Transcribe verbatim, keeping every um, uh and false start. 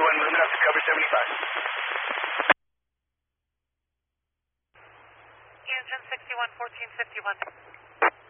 sixty-one, moving up to cover seventy-five. Engine sixty-one, fourteen fifty-one.